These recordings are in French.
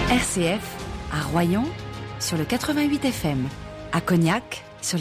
RCF, à Royan, sur le 88 FM, à Cognac, sur le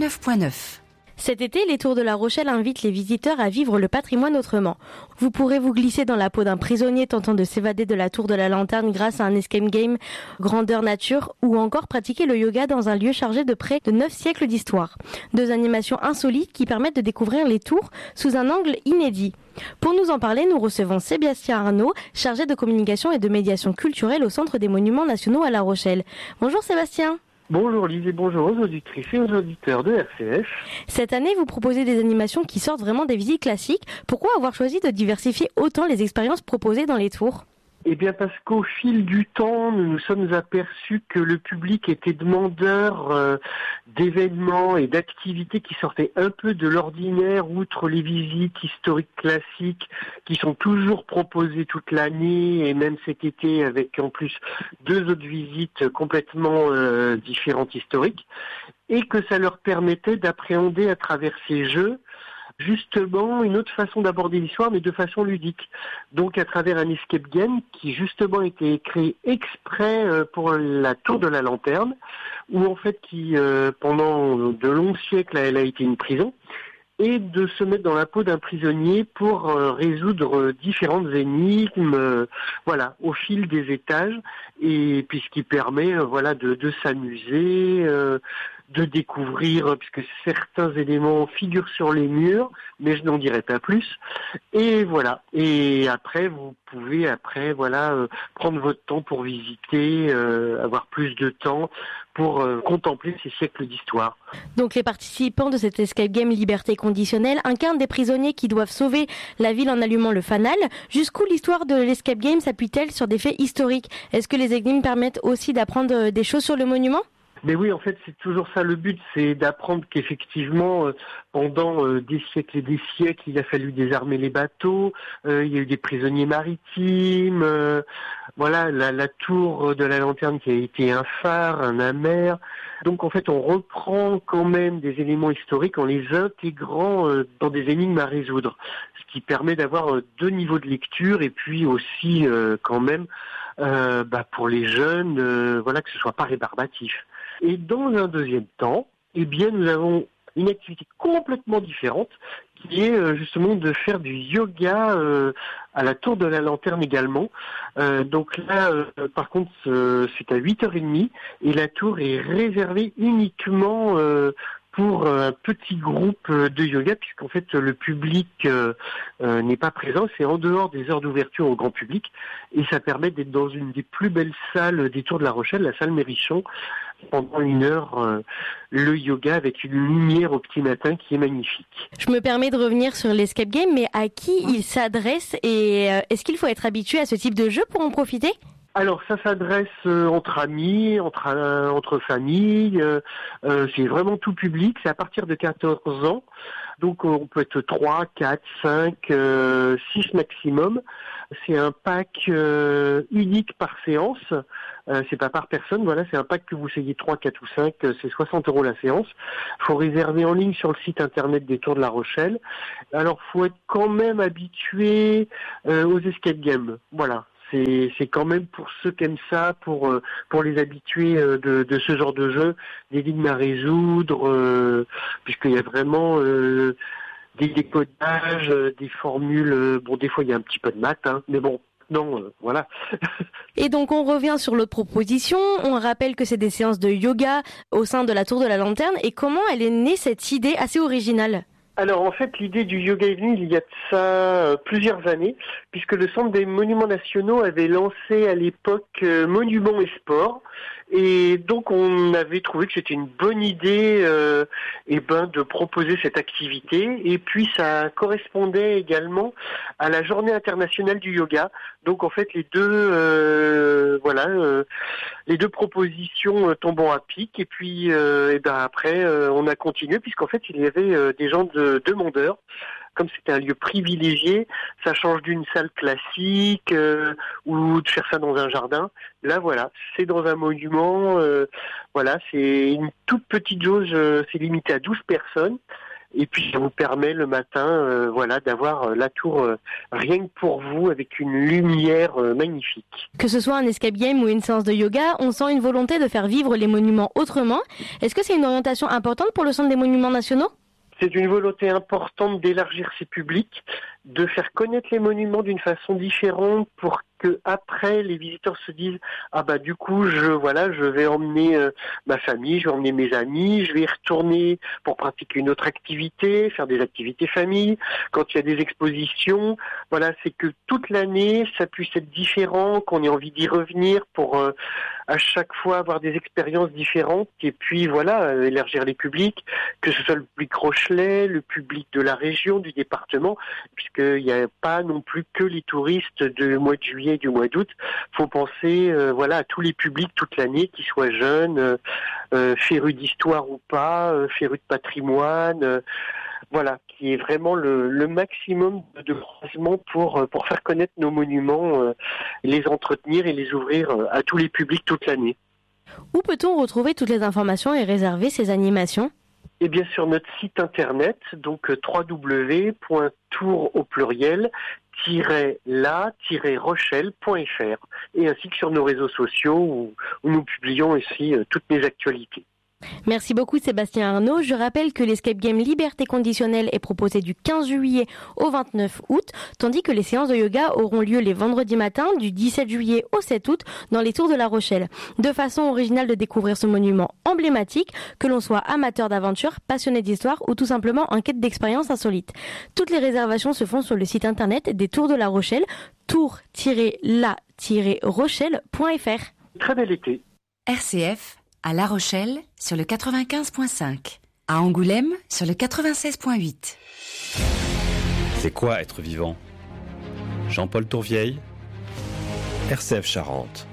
89.9. Cet été, les Tours de La Rochelle invitent les visiteurs à vivre le patrimoine autrement. Vous pourrez vous glisser dans la peau d'un prisonnier tentant de s'évader de la Tour de la Lanterne grâce à un escape game grandeur nature ou encore pratiquer le yoga dans un lieu chargé de près de 9 siècles d'histoire. 2 animations insolites qui permettent de découvrir les tours sous un angle inédit. Pour nous en parler, nous recevons Sébastien Arnaud, chargé de communication et de médiation culturelle au Centre des Monuments Nationaux à La Rochelle. Bonjour Sébastien. Bonjour Lise et bonjour aux auditrices et aux auditeurs de RCF. Cette année, vous proposez des animations qui sortent vraiment des visites classiques. Pourquoi avoir choisi de diversifier autant les expériences proposées dans les tours ? Eh bien parce qu'au fil du temps, nous nous sommes aperçus que le public était demandeur d'événements et d'activités qui sortaient un peu de l'ordinaire, outre les visites historiques classiques qui sont toujours proposées toute l'année et même cet été avec en plus 2 autres visites complètement différentes historiques, et que ça leur permettait d'appréhender à travers ces jeux justement une autre façon d'aborder l'histoire, mais de façon ludique. Donc à travers un escape game qui justement a été créé exprès pour la Tour de la Lanterne, où en fait qui pendant de longs siècles elle a été une prison, et de se mettre dans la peau d'un prisonnier pour résoudre différentes énigmes, au fil des étages, et puis ce qui permet de s'amuser, de découvrir, puisque certains éléments figurent sur les murs, mais je n'en dirai pas plus. Et voilà. Et après, vous pouvez prendre votre temps pour visiter, avoir plus de temps pour contempler ces siècles d'histoire. Donc les participants de cet escape game liberté conditionnelle incarnent des prisonniers qui doivent sauver la ville en allumant le fanal. Jusqu'où l'histoire de l'escape game s'appuie-t-elle sur des faits historiques ? Est-ce que les énigmes permettent aussi d'apprendre des choses sur le monument ? Mais oui, en fait, c'est toujours ça le but, c'est d'apprendre qu'effectivement, pendant des siècles et des siècles, il a fallu désarmer les bateaux, il y a eu des prisonniers maritimes, la tour de la Lanterne qui a été un phare, un amer. Donc en fait, on reprend quand même des éléments historiques en les intégrant dans des énigmes à résoudre, ce qui permet d'avoir 2 niveaux de lecture et puis aussi quand même pour les jeunes, que ce soit pas rébarbatif. Et dans un deuxième temps, nous avons une activité complètement différente qui est justement de faire du yoga à la Tour de la Lanterne également. Donc là, par contre, c'est à 8h30 et la tour est réservée uniquement pour un petit groupe de yoga, puisqu'en fait le public n'est pas présent, c'est en dehors des heures d'ouverture au grand public, et ça permet d'être dans une des plus belles salles des Tours de la Rochelle, la salle Mérichon, pendant 1 heure, le yoga avec une lumière au petit matin qui est magnifique. Je me permets de revenir sur l'escape game, mais à qui il s'adresse et est-ce qu'il faut être habitué à ce type de jeu pour en profiter ? Alors ça s'adresse entre amis, entre familles, c'est vraiment tout public, c'est à partir de 14 ans, donc on peut être 3, 4, 5, 6 maximum. C'est un pack unique par séance, c'est pas par personne, c'est un pack que vous soyez 3, 4 ou 5, c'est 60 € la séance. Faut réserver en ligne sur le site internet des Tours de la Rochelle. Alors faut être quand même habitué aux escape games, voilà. C'est quand même pour ceux qui aiment ça, pour les habitués de ce genre de jeu, des énigmes à résoudre, puisqu'il y a vraiment des décodages, des formules. Des fois il y a un petit peu de maths, mais bon. Non, voilà. Et donc on revient sur l'autre proposition, on rappelle que c'est des séances de yoga au sein de la Tour de la Lanterne, et comment elle est née cette idée assez originale ? Alors en fait, l'idée du yoga est venue il y a de ça plusieurs années, puisque le Centre des Monuments Nationaux avait lancé à l'époque Monuments et Sport, et donc on avait trouvé que c'était une bonne idée de proposer cette activité, et puis ça correspondait également à la Journée internationale du yoga. Donc en fait les deux propositions tombant à pic, et puis après on a continué, puisqu'en fait il y avait des gens demandeurs. Comme c'était un lieu privilégié, ça change d'une salle classique ou de faire ça dans un jardin. Là, c'est dans un monument. C'est une toute petite jauge, c'est limité à 12 personnes. Et puis ça vous permet le matin d'avoir la tour rien que pour vous avec une lumière magnifique. Que ce soit un escape game ou une séance de yoga, on sent une volonté de faire vivre les monuments autrement. Est-ce que c'est une orientation importante pour le Centre des monuments nationaux ? C'est une volonté importante d'élargir ses publics, de faire connaître les monuments d'une façon différente pour que après les visiteurs se disent du coup je vais emmener ma famille, je vais emmener mes amis, je vais y retourner pour pratiquer une autre activité, faire des activités famille. Quand il y a des expositions, c'est que toute l'année ça puisse être différent, qu'on ait envie d'y revenir pour à chaque fois avoir des expériences différentes et puis élargir les publics, que ce soit le public rochelais, le public de la région, du département, puisqu'il n'y a pas non plus que les touristes du mois de juillet et du mois d'août. Faut penser à tous les publics toute l'année, qu'ils soient jeunes, férus d'histoire ou pas, férus de patrimoine, qui est vraiment le maximum de croisement pour faire connaître nos monuments, les entretenir et les ouvrir à tous les publics toute l'année. Où peut-on retrouver toutes les informations et réserver ces animations ? Et bien sur notre site internet, donc www.tour au pluriel-la-rochelle.fr et ainsi que sur nos réseaux sociaux où nous publions aussi toutes les actualités. Merci beaucoup Sébastien Arnaud. Je rappelle que l'escape game Liberté conditionnelle est proposé du 15 juillet au 29 août, tandis que les séances de yoga auront lieu les vendredis matins du 17 juillet au 7 août dans les Tours de la Rochelle. Deux façons originales de découvrir ce monument emblématique, que l'on soit amateur d'aventure, passionné d'histoire ou tout simplement en quête d'expériences insolites. Toutes les réservations se font sur le site internet des Tours de la Rochelle, tour-la-rochelle.fr. Très bel été. RCF à La Rochelle sur le 95.5, à Angoulême sur le 96.8. C'est quoi être vivant ? Jean-Paul Tourvieille, RCF Charente.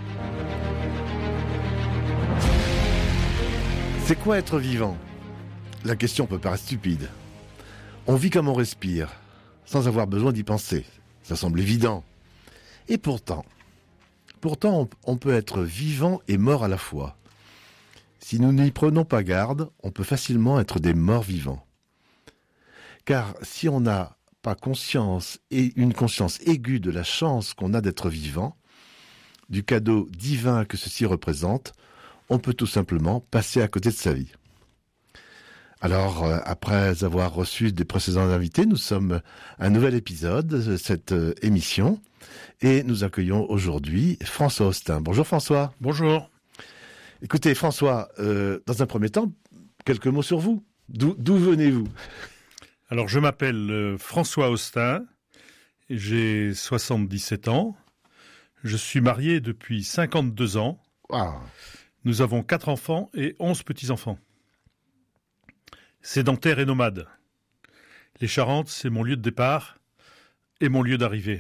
C'est quoi être vivant ? La question peut paraître stupide. On vit comme on respire, sans avoir besoin d'y penser. Ça semble évident. Et pourtant, on peut être vivant et mort à la fois. Si nous n'y prenons pas garde, on peut facilement être des morts vivants. Car si on n'a pas conscience et une conscience aiguë de la chance qu'on a d'être vivant, du cadeau divin que ceci représente, on peut tout simplement passer à côté de sa vie. Alors, après avoir reçu des précédents invités, nous sommes à un nouvel épisode de cette émission et nous accueillons aujourd'hui François Austin. Bonjour François. Bonjour. Écoutez François, dans un premier temps, quelques mots sur vous. D'où venez-vous ? Alors je m'appelle François Austin, j'ai 77 ans, je suis marié depuis 52 ans, Wow. Nous avons 4 enfants et 11 petits-enfants. Sédentaire et nomade. Les Charentes, c'est mon lieu de départ et mon lieu d'arrivée.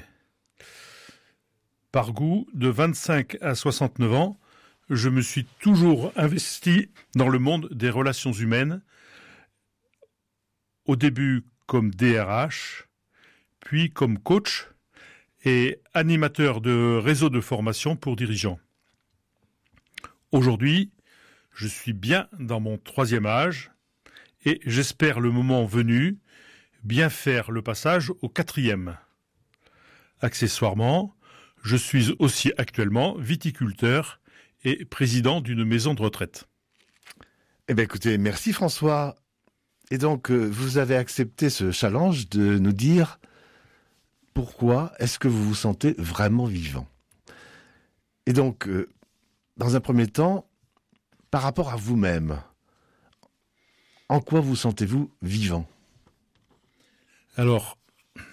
Par goût, de 25 à 69 ans, je me suis toujours investi dans le monde des relations humaines, au début comme DRH, puis comme coach et animateur de réseaux de formation pour dirigeants. Aujourd'hui, je suis bien dans mon 3e âge et j'espère le moment venu bien faire le passage au 4e. Accessoirement, je suis aussi actuellement viticulteur et président d'une maison de retraite. Eh bien écoutez, merci François. Et donc, vous avez accepté ce challenge de nous dire pourquoi est-ce que vous vous sentez vraiment vivant. Et donc, dans un premier temps, par rapport à vous-même, en quoi vous sentez-vous vivant ? Alors,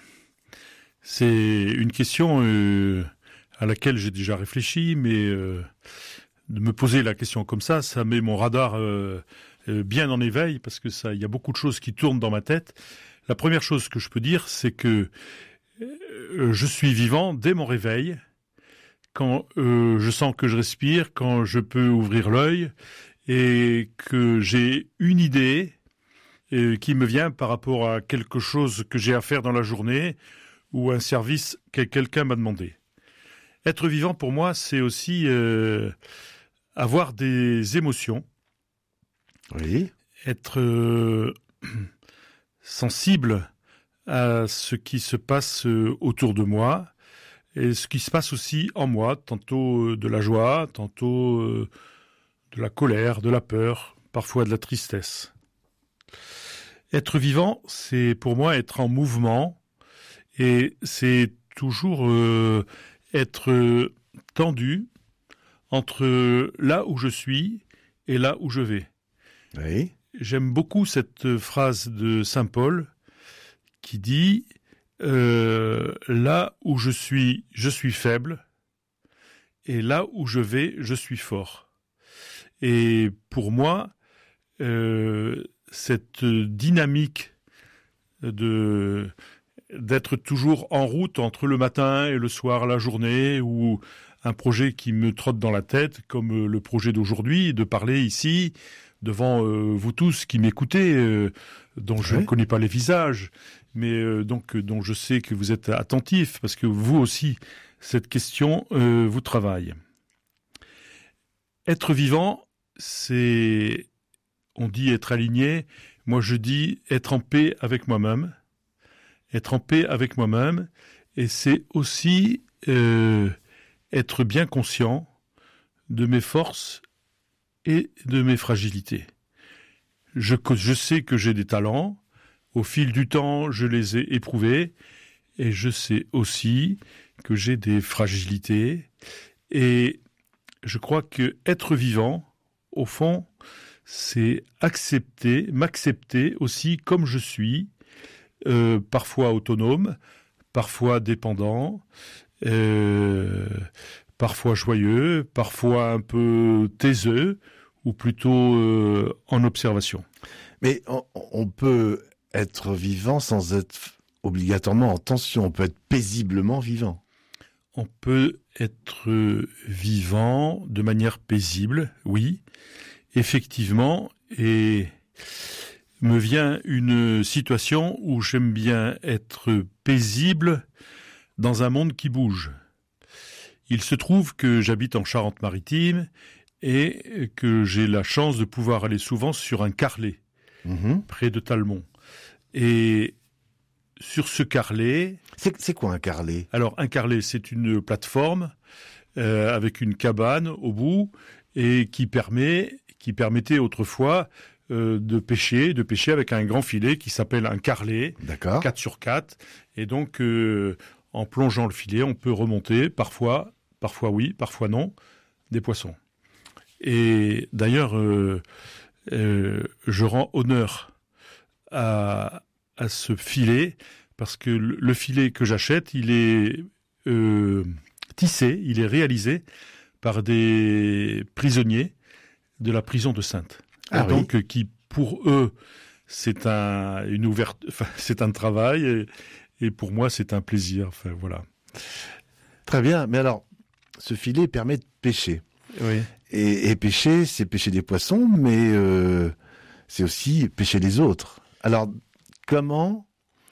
c'est une question à laquelle j'ai déjà réfléchi, mais de me poser la question comme ça met mon radar bien en éveil, parce que il y a beaucoup de choses qui tournent dans ma tête. La première chose que je peux dire, c'est que je suis vivant dès mon réveil, quand je sens que je respire, quand je peux ouvrir l'œil et que j'ai une idée qui me vient par rapport à quelque chose que j'ai à faire dans la journée ou un service que quelqu'un m'a demandé. Être vivant pour moi, c'est aussi avoir des émotions. Oui. Être sensible à ce qui se passe autour de moi et ce qui se passe aussi en moi, tantôt de la joie, tantôt de la colère, de la peur, parfois de la tristesse. Être vivant, c'est pour moi être en mouvement et c'est toujours être tendu entre là où je suis et là où je vais. Oui. J'aime beaucoup cette phrase de Saint Paul qui dit là où je suis faible, et là où je vais, je suis fort. Et pour moi, cette dynamique d'être toujours en route entre le matin et le soir, la journée, ou un projet qui me trotte dans la tête, comme le projet d'aujourd'hui, de parler ici devant vous tous qui m'écoutez, dont je ne connais pas les visages, mais dont je sais que vous êtes attentifs, parce que vous aussi, cette question vous travaille. Être vivant, c'est, on dit être aligné, moi je dis être en paix avec moi-même. Être en paix avec moi-même, et c'est aussi être bien conscient de mes forces et de mes fragilités. Je sais que j'ai des talents, au fil du temps je les ai éprouvés, et je sais aussi que j'ai des fragilités, et je crois que être vivant, au fond, c'est m'accepter aussi comme je suis, parfois autonome, parfois dépendant, parfois joyeux, parfois un peu taiseux, ou plutôt en observation. Mais on peut être vivant sans être obligatoirement en tension, on peut être paisiblement vivant. On peut être vivant de manière paisible, oui, effectivement, et me vient une situation où j'aime bien être paisible dans un monde qui bouge. Il se trouve que j'habite en Charente-Maritime et que j'ai la chance de pouvoir aller souvent sur un carlet, près de Talmont. Et sur ce carlet... C'est quoi un carlet ? Alors, un carlet, c'est une plateforme avec une cabane au bout et qui permettait autrefois de pêcher avec un grand filet qui s'appelle un carlet, 4x4. Et donc, en plongeant le filet, on peut remonter, parfois oui, parfois non, des poissons. Et d'ailleurs, je rends honneur à ce filet, parce que le filet que j'achète, il est tissé, il est réalisé par des prisonniers de la prison de Saintes. Donc, qui pour eux, c'est un travail, et pour moi, c'est un plaisir. Enfin, voilà. Très bien. Mais alors, ce filet permet de pêcher. Oui. Et pêcher, c'est pêcher des poissons, mais c'est aussi pêcher les autres. Alors, comment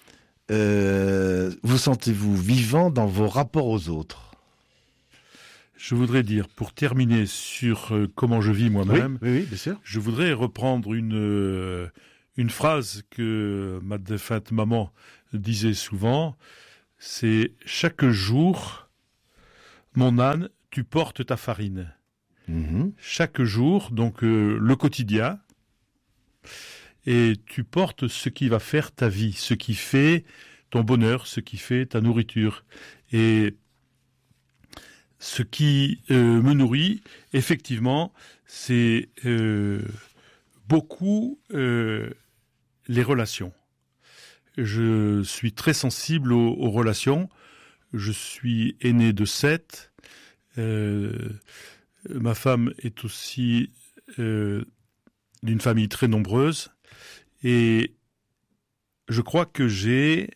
vous sentez-vous vivant dans vos rapports aux autres ? Je voudrais dire, pour terminer sur comment je vis moi-même, oui, bien sûr. Je voudrais reprendre une phrase que ma défunte maman disait souvent, c'est « Chaque jour, mon âne, tu portes ta farine ». Chaque jour, donc le quotidien, et tu portes ce qui va faire ta vie, ce qui fait ton bonheur, ce qui fait ta nourriture. Et ce qui me nourrit, effectivement, c'est beaucoup les relations. Je suis très sensible aux relations. Je suis aîné de 7. Ma femme est aussi d'une famille très nombreuse. Et je crois que j'ai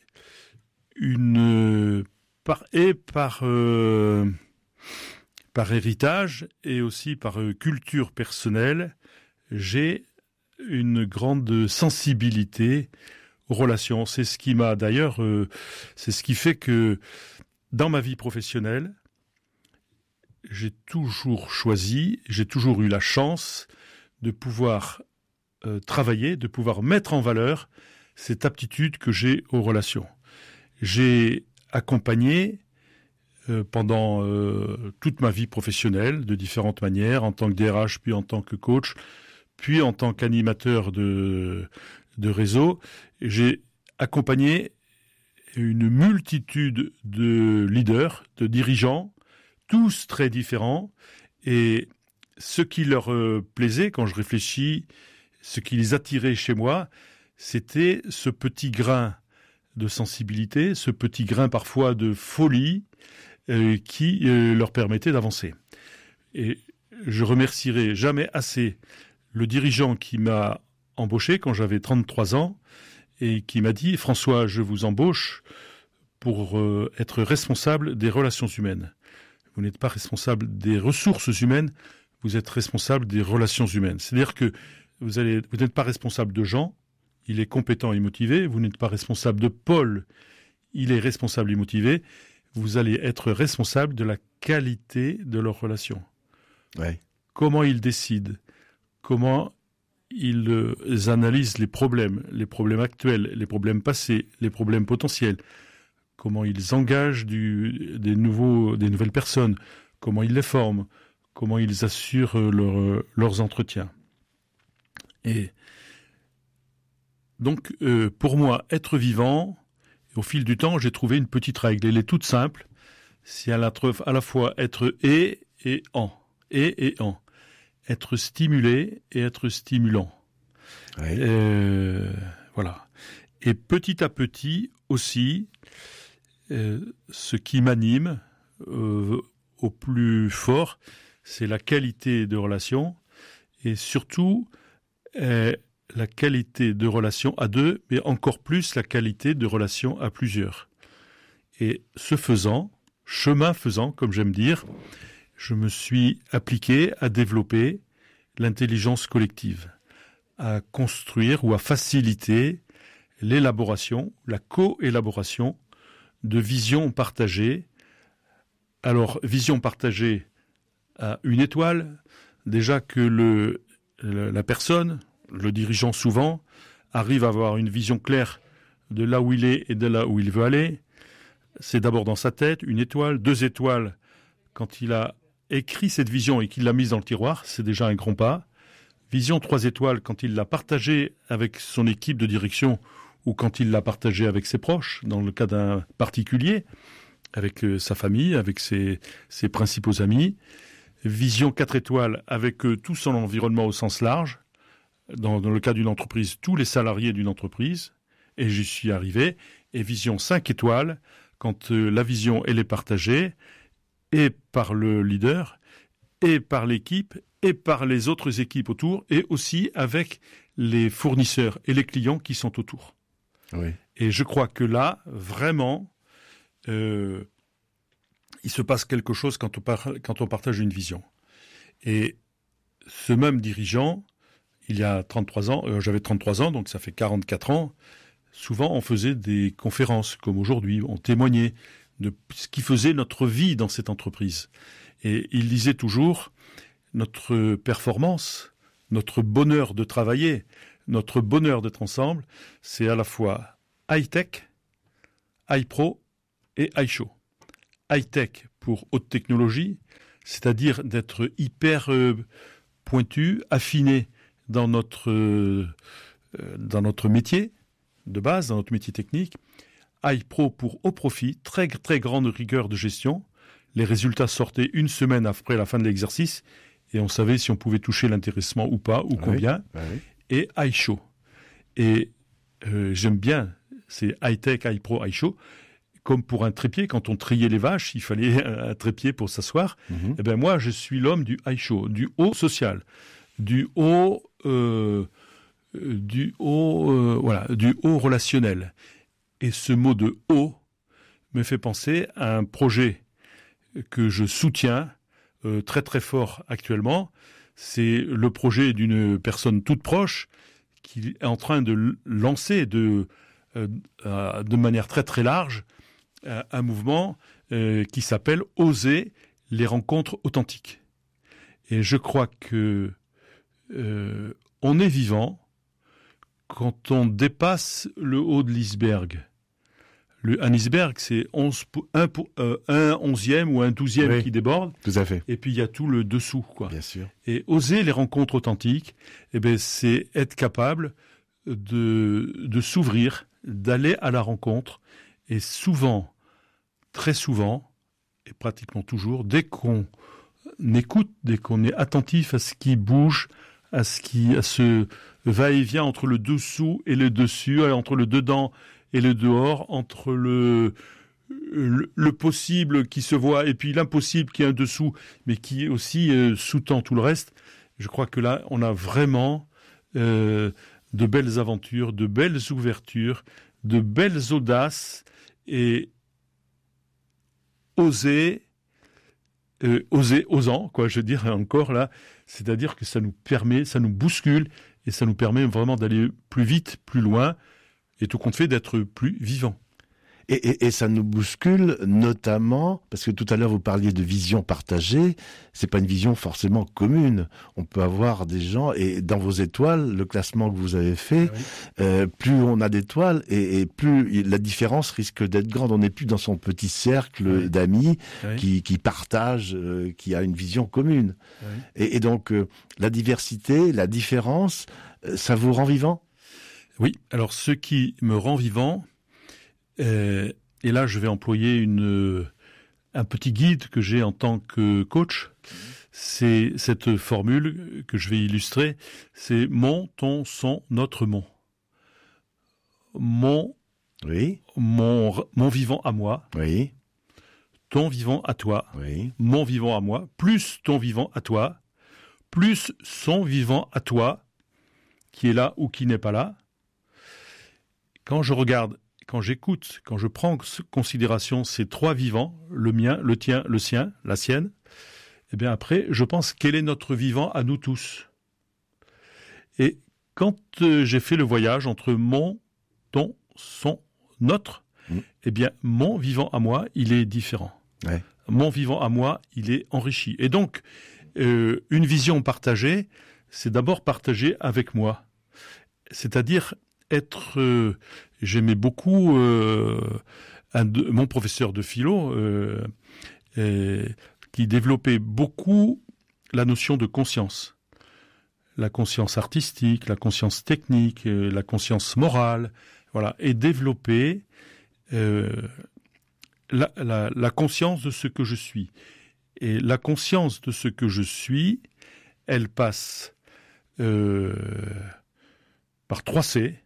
par héritage et aussi par culture personnelle, j'ai une grande sensibilité aux relations. C'est ce qui m'a d'ailleurs, c'est ce qui fait que dans ma vie professionnelle, j'ai toujours eu la chance de pouvoir travailler, de pouvoir mettre en valeur cette aptitude que j'ai aux relations. J'ai accompagné pendant toute ma vie professionnelle, de différentes manières, en tant que DRH, puis en tant que coach, puis en tant qu'animateur de réseau. J'ai accompagné une multitude de leaders, de dirigeants, tous très différents, et ce qui leur plaisait, quand je réfléchis, ce qui les attirait chez moi, c'était ce petit grain de sensibilité, ce petit grain parfois de folie qui leur permettait d'avancer. Et je remercierai jamais assez le dirigeant qui m'a embauché quand j'avais 33 ans et qui m'a dit « François, je vous embauche pour être responsable des relations humaines. Vous n'êtes pas responsable des ressources humaines, vous êtes responsable des relations humaines. » C'est-à-dire que vous n'êtes pas responsable de Jean, il est compétent et motivé. Vous n'êtes pas responsable de Paul, il est responsable et motivé. Vous allez être responsable de la qualité de leurs relations. Ouais. Comment ils décident, comment ils analysent les problèmes actuels, les problèmes passés, les problèmes potentiels, comment ils engagent des nouvelles personnes, comment ils les forment, comment ils assurent leurs entretiens. Et donc, pour moi, être vivant, au fil du temps, j'ai trouvé une petite règle. Elle est toute simple. C'est à la fois être et en. Et en. Être stimulé et être stimulant. Oui. Voilà. Et petit à petit aussi, ce qui m'anime au plus fort, c'est la qualité de relation et surtout la qualité de relation à deux, mais encore plus la qualité de relation à plusieurs. Et ce faisant, chemin faisant, comme j'aime dire, je me suis appliqué à développer l'intelligence collective, à construire ou à faciliter l'élaboration, la co-élaboration de visions partagées. Alors, vision partagée à une étoile, déjà que la personne, le dirigeant souvent, arrive à avoir une vision claire de là où il est et de là où il veut aller. C'est d'abord dans sa tête, une étoile, 2 étoiles. Quand il a écrit cette vision et qu'il l'a mise dans le tiroir, c'est déjà un grand pas. Vision 3 étoiles, quand il l'a partagée avec son équipe de direction ou quand il l'a partagée avec ses proches, dans le cas d'un particulier, avec sa famille, avec ses principaux amis. Vision 4 étoiles avec tout son environnement au sens large. Dans le cas d'une entreprise, tous les salariés d'une entreprise, et j'y suis arrivé, et vision 5 étoiles, quand la vision, elle est partagée, et par le leader, et par l'équipe, et par les autres équipes autour, et aussi avec les fournisseurs et les clients qui sont autour. Oui. Et je crois que là, vraiment, il se passe quelque chose quand on partage une vision. Et ce même dirigeant, il y a 33 ans, j'avais 33 ans, donc ça fait 44 ans, souvent on faisait des conférences, comme aujourd'hui, on témoignait de ce qui faisait notre vie dans cette entreprise. Et il disait toujours, notre performance, notre bonheur de travailler, notre bonheur d'être ensemble, c'est à la fois high-tech, high-pro et high-show. High-tech pour haute technologie, c'est-à-dire d'être hyper pointu, affiné dans notre métier de base, dans notre métier technique. High Pro pour haut profit, très, très grande rigueur de gestion. Les résultats sortaient 1 semaine après la fin de l'exercice et on savait si on pouvait toucher l'intéressement ou pas, ou combien. Oui. Et High Show. Et j'aime bien ces high-tech, high pro, high show. Comme pour un trépied, quand on triait les vaches, il fallait un trépied pour s'asseoir. Mhm. Eh ben moi, je suis l'homme du high show, du haut social, du haut relationnel. Et ce mot de haut me fait penser à un projet que je soutiens très très fort actuellement. C'est le projet d'une personne toute proche qui est en train de lancer de manière très très large un mouvement qui s'appelle « Oser les rencontres authentiques ». Et je crois que on est vivant quand on dépasse le haut de l'iceberg. Un iceberg, c'est un onzième ou un douzième qui déborde. Tout à fait. Et puis il y a tout le dessous, quoi. Bien sûr. Et oser les rencontres authentiques, c'est être capable de s'ouvrir, d'aller à la rencontre. Et souvent, très souvent, et pratiquement toujours, dès qu'on écoute, dès qu'on est attentif à ce qui bouge, à ce va-et-vient entre le dessous et le dessus, entre le dedans et le dehors, entre le possible qui se voit et puis l'impossible qui est en dessous, mais qui aussi sous-tend tout le reste. Je crois que là, on a vraiment de belles aventures, de belles ouvertures, de belles audaces et osant, quoi, je veux dire encore là, c'est-à-dire que ça nous permet, ça nous bouscule et ça nous permet vraiment d'aller plus vite, plus loin, et tout compte fait d'être plus vivant. Et ça nous bouscule notamment, parce que tout à l'heure vous parliez de vision partagée, c'est pas une vision forcément commune. On peut avoir des gens, et dans vos étoiles, le classement que vous avez fait, plus on a d'étoiles, et plus la différence risque d'être grande. On n'est plus dans son petit cercle d'amis qui partagent, qui a une vision commune. Et donc, la diversité, la différence, ça vous rend vivant ? Oui, alors ce qui me rend vivant, et là je vais employer un petit guide que j'ai en tant que coach, c'est cette formule que je vais illustrer, c'est mon, ton, son, notre mon. Mon vivant à moi, ton vivant à toi, mon vivant à moi, plus ton vivant à toi, plus son vivant à toi, qui est là ou qui n'est pas là. Quand je regarde, quand j'écoute, quand je prends en considération ces trois vivants, le mien, le tien, le sien, la sienne, eh bien après, je pense quel est notre vivant à nous tous. Et quand j'ai fait le voyage entre mon, ton, son, notre, eh bien mon vivant à moi, il est différent. Mon vivant à moi, il est enrichi. Et donc, une vision partagée, c'est d'abord partager avec moi. C'est-à-dire j'aimais beaucoup mon professeur de philo qui développait beaucoup la notion de conscience. La conscience artistique, la conscience technique, la conscience morale, voilà, et développer la conscience de ce que je suis. Et la conscience de ce que je suis, elle passe par 3 C.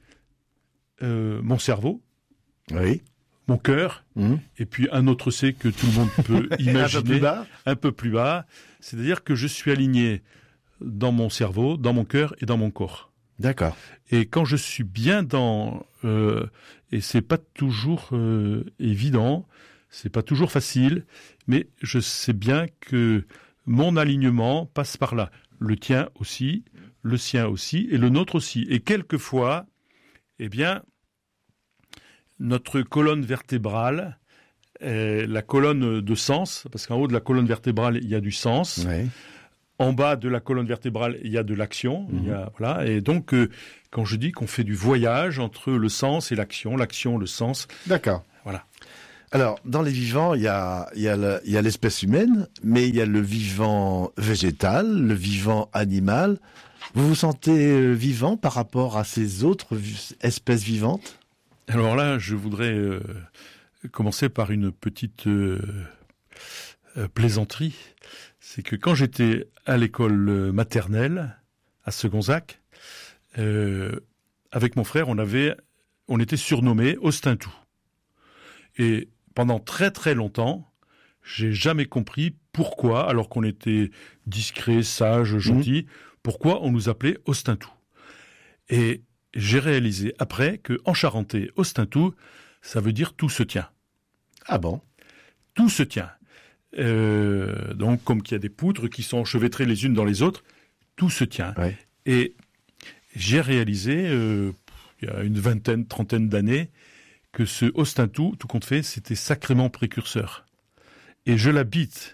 Mon cerveau, mon cœur, et puis un autre C que tout le monde peut imaginer, un peu plus bas. C'est-à-dire que je suis aligné dans mon cerveau, dans mon cœur et dans mon corps. D'accord. Et quand je suis bien et c'est pas toujours évident, c'est pas toujours facile, mais je sais bien que mon alignement passe par là. Le tien aussi, le sien aussi, et le nôtre aussi. Et quelquefois, eh bien, notre colonne vertébrale, la colonne de sens, parce qu'en haut de la colonne vertébrale, il y a du sens. En bas de la colonne vertébrale, il y a de l'action. Voilà. Et donc, quand je dis qu'on fait du voyage entre le sens et l'action, le sens. D'accord. Voilà. Alors, dans les vivants, il y a l'espèce humaine, mais il y a le vivant végétal, le vivant animal. Vous vous sentez vivant par rapport à ces autres espèces vivantes ? Alors là, je voudrais commencer par une petite plaisanterie. C'est que quand j'étais à l'école maternelle, à Segonzac, avec mon frère, on était surnommé Ostintou. Et pendant très très longtemps, j'ai jamais compris pourquoi, alors qu'on était discret, sage, gentil, pourquoi on nous appelait Ostintou. Et j'ai réalisé après que en charentais, Ostintou, ça veut dire tout se tient. Ah bon ? Tout se tient. Donc, comme qu'il y a des poutres qui sont enchevêtrées les unes dans les autres, tout se tient. Et j'ai réalisé, il y a une vingtaine, trentaine d'années, que ce Ostintou, tout compte fait, c'était sacrément précurseur. Et je l'habite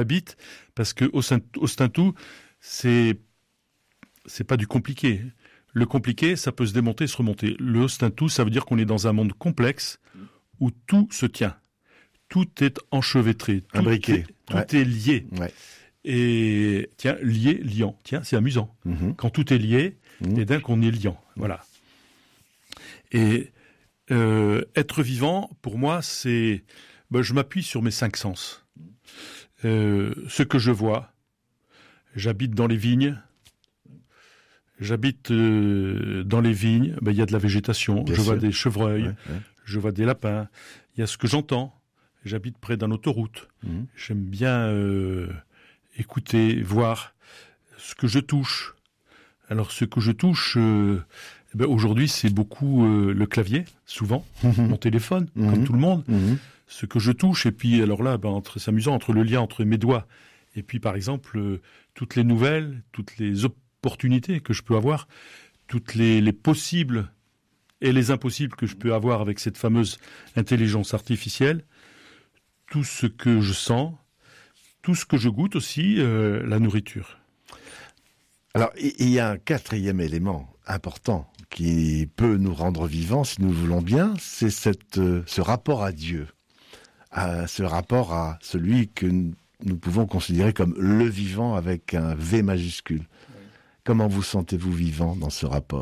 parce que Ostintou, c'est pas du compliqué. Le compliqué, ça peut se démonter et se remonter. Le haut, c'est un tout, ça veut dire qu'on est dans un monde complexe où tout se tient. Tout est enchevêtré. Imbriqué. Tout est lié. Ouais. Et tiens, lié, liant. Tiens, c'est amusant. Quand tout est lié, et d'un qu'on est liant. Voilà. Et être vivant, pour moi, c'est... je m'appuie sur mes 5 sens. Ce que je vois, j'habite dans les vignes. J'habite dans les vignes, il y a de la végétation. Bien je vois sûr. des chevreuils, Ouais. je vois des lapins. Il y a ce que j'entends. J'habite près d'une autoroute. J'aime bien écouter, voir ce que je touche. Alors, ce que je touche, aujourd'hui, c'est beaucoup le clavier, souvent, mon téléphone, comme tout le monde. Ce que je touche, et puis, alors là, c'est amusant, entre le lien entre mes doigts, et puis, par exemple, toutes les nouvelles, toutes les opportunités que je peux avoir, toutes les possibles et les impossibles que je peux avoir avec cette fameuse intelligence artificielle, tout ce que je sens, tout ce que je goûte aussi, la nourriture. Alors, il y a un 4e élément important qui peut nous rendre vivants, si nous le voulons bien, c'est ce rapport à Dieu, ce rapport à celui que nous pouvons considérer comme le vivant avec un V majuscule. Oui. Comment vous sentez-vous vivant dans ce rapport ?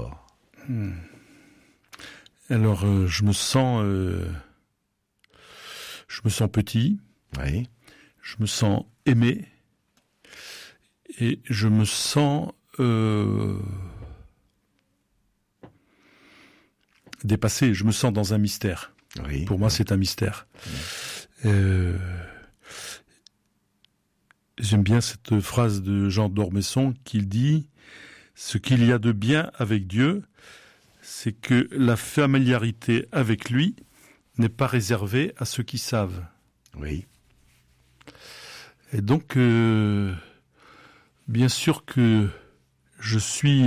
Alors, je me sens petit, oui. Je me sens aimé, et je me sens dépassé, je me sens dans un mystère. Oui. Pour moi, c'est un mystère. Oui. J'aime bien cette phrase de Jean d'Ormesson qui dit « Ce qu'il y a de bien avec Dieu, c'est que la familiarité avec lui n'est pas réservée à ceux qui savent. » Oui. Et donc, bien sûr que je suis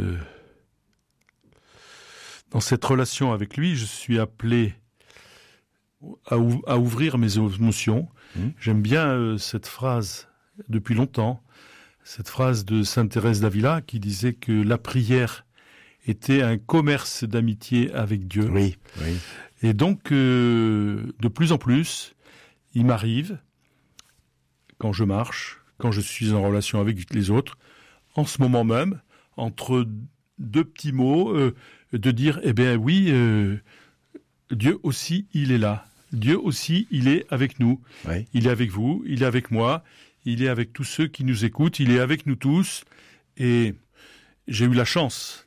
dans cette relation avec lui, je suis appelé à ouvrir mes émotions. J'aime bien cette phrase depuis longtemps, cette phrase de Sainte Thérèse d'Avila qui disait que la prière était un commerce d'amitié avec Dieu. Oui, oui. Et donc, de plus en plus, il m'arrive, quand je marche, quand je suis en relation avec les autres, en ce moment même, entre 2 petits mots, de dire, eh bien oui, Dieu aussi, il est là. Dieu aussi, il est avec nous. Oui. Il est avec vous, il est avec moi, il est avec tous ceux qui nous écoutent, il est avec nous tous. Et j'ai eu la chance,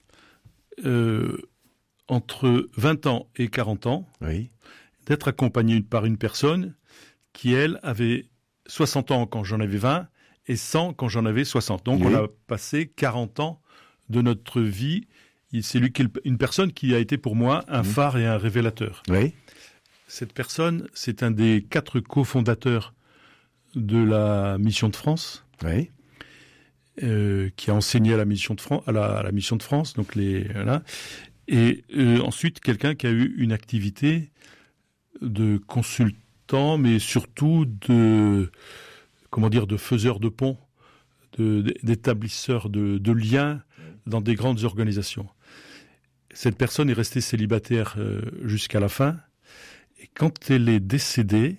entre 20 ans et 40 ans, oui. d'être accompagné par une personne qui, elle, avait 60 ans quand j'en avais 20 et 100 quand j'en avais 60. Donc, oui. On a passé 40 ans de notre vie. C'est une personne qui a été pour moi un phare et un révélateur. Oui. Cette personne, c'est un des 4 cofondateurs de la Mission de France, oui. Qui a enseigné à la Mission de France, à la Mission de France. Donc voilà. Et ensuite, quelqu'un qui a eu une activité de consultant, mais surtout de faiseur de ponts, d'établisseur de liens dans des grandes organisations. Cette personne est restée célibataire jusqu'à la fin. Et quand elle est décédée,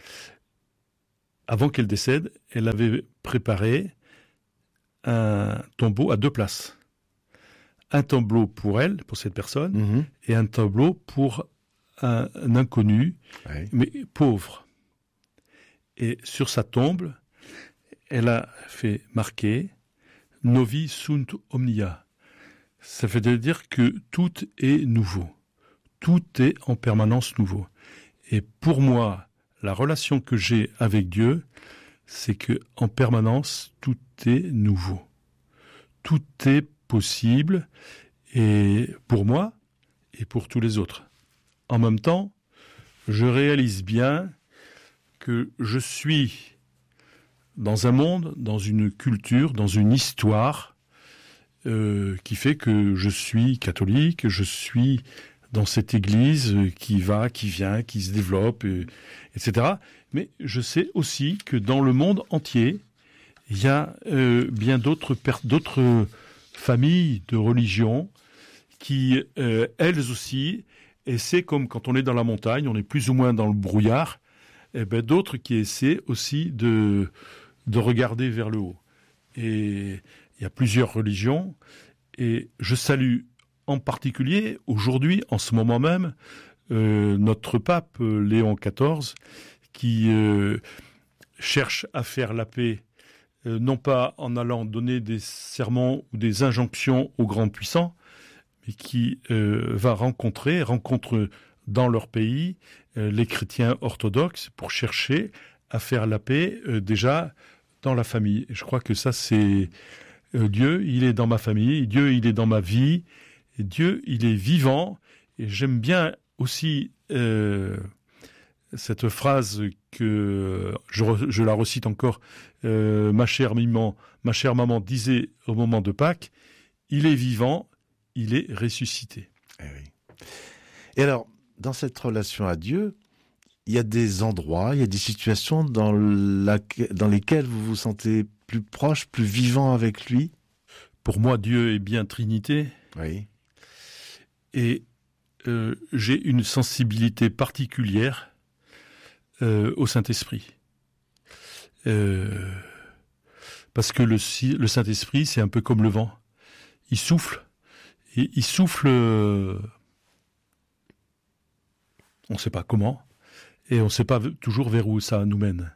avant qu'elle décède, elle avait préparé un tombeau à 2 places. Un tableau pour elle, pour cette personne, et un tableau pour un inconnu, oui. mais pauvre. Et sur sa tombe, elle a fait marquer « Novi sunt omnia ». Ça veut dire que tout est nouveau. Tout est en permanence nouveau. Et pour moi, la relation que j'ai avec Dieu, c'est que en permanence, tout est nouveau. Tout est possible, et pour moi, et pour tous les autres. En même temps, je réalise bien que je suis dans un monde, dans une culture, dans une histoire qui fait que je suis catholique, je suis dans cette église qui va, qui vient, qui se développe, etc. Mais je sais aussi que dans le monde entier, il y a bien d'autres familles de religions qui, elles aussi, et c'est comme quand on est dans la montagne, on est plus ou moins dans le brouillard, et ben d'autres qui essaient aussi de regarder vers le haut. Et il y a plusieurs religions, et je salue en particulier, aujourd'hui, en ce moment même, notre pape Léon XIV, qui cherche à faire la paix, non pas en allant donner des sermons ou des injonctions aux grands puissants, mais qui rencontre dans leur pays les chrétiens orthodoxes pour chercher à faire la paix déjà dans la famille. Et je crois que ça, c'est Dieu, il est dans ma famille, Dieu, il est dans ma vie, et Dieu, il est vivant. Et j'aime bien aussi cette phrase que je la recite encore, ma chère maman disait au moment de Pâques, il est vivant, il est ressuscité. Eh oui. Et alors, dans cette relation à Dieu, il y a des endroits, il y a des situations dans lesquelles vous vous sentez plus proche, plus vivant avec lui. Pour moi, Dieu est bien Trinité. Oui. Et j'ai une sensibilité particulière au Saint-Esprit. Parce que le Saint-Esprit, c'est un peu comme le vent. Il souffle. Et il souffle, on ne sait pas comment, et on ne sait pas toujours vers où ça nous mène.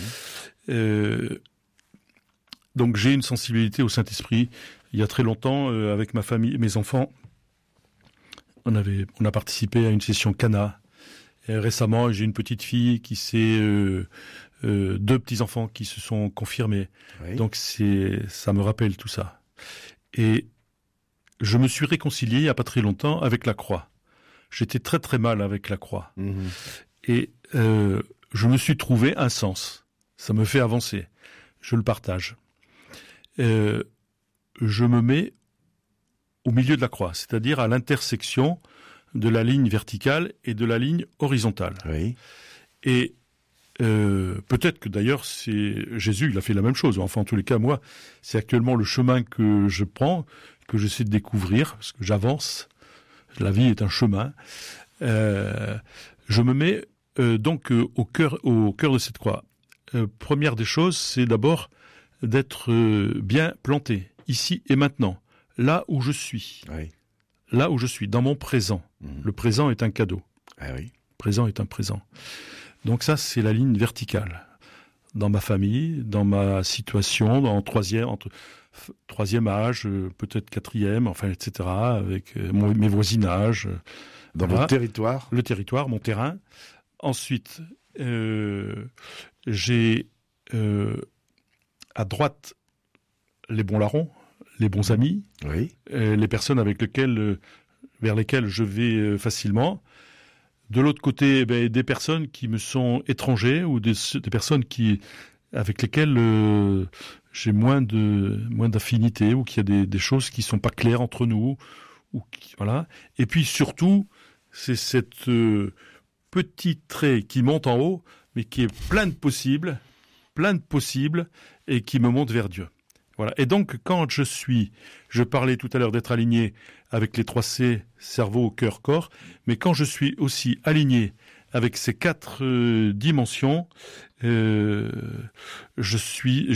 Donc j'ai une sensibilité au Saint-Esprit. Il y a très longtemps, avec ma famille et mes enfants, on a participé à une session Cana. Et récemment, j'ai une petite fille qui deux petits-enfants qui se sont confirmés. Oui. Donc ça me rappelle tout ça. Et je me suis réconcilié il n'y a pas très longtemps avec la croix. J'étais très très mal avec la croix. Et je me suis trouvé un sens. Ça me fait avancer. Je le partage. Je me mets au milieu de la croix, c'est-à-dire à l'intersection de la ligne verticale et de la ligne horizontale. Oui. Et peut-être que d'ailleurs, Jésus, il a fait la même chose. Enfin, en tous les cas, moi, c'est actuellement le chemin que je prends, que j'essaie de découvrir, parce que j'avance. La vie est un chemin. Je me mets donc au cœur de cette croix. Première des choses, c'est d'abord d'être bien planté, ici et maintenant, là où je suis. Oui. Là où je suis, dans mon présent. Le présent est un cadeau. Ah oui. Le présent est un présent. Donc ça, c'est la ligne verticale. Dans ma famille, dans ma situation, entre troisième âge, peut-être quatrième, enfin, etc., avec mes voisinages. Dans votre territoire ? Le territoire, mon terrain. Ensuite, j'ai à droite les bons larrons, les bons amis, oui. Les personnes vers lesquelles je vais facilement. De l'autre côté, des personnes qui me sont étrangères ou des personnes avec lesquelles j'ai moins d'affinité ou qu'il y a des choses qui sont pas claires entre nous. Voilà. Et puis surtout, c'est cette petit trait qui monte en haut, mais qui est plein de possibles, et qui me monte vers Dieu. Voilà. Et donc, quand je parlais tout à l'heure d'être aligné avec les 3 C, cerveau, cœur, corps, mais quand je suis aussi aligné avec ces 4 dimensions, je suis